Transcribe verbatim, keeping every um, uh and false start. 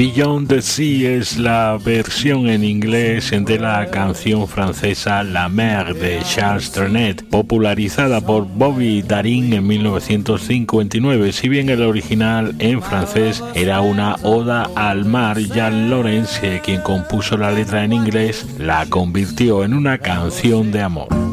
Beyond the Sea es la versión en inglés de la canción francesa La Mer de Charles Trenet, popularizada por Bobby Darin en mil novecientos cincuenta y nueve. Si bien el original en francés era una oda al mar, Jean Lawrence, quien compuso la letra en inglés, la convirtió en una canción de amor.